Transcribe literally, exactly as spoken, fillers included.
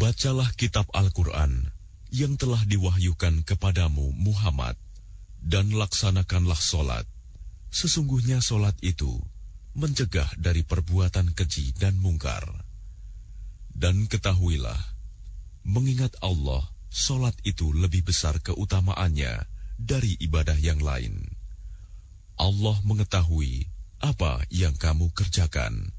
Bacalah kitab Al-Quran yang telah diwahyukan kepadamu Muhammad, dan laksanakanlah solat. Sesungguhnya solat itu mencegah dari perbuatan keji dan mungkar. Dan ketahuilah, mengingat Allah, solat itu lebih besar keutamaannya dari ibadah yang lain. Allah mengetahui apa yang kamu kerjakan.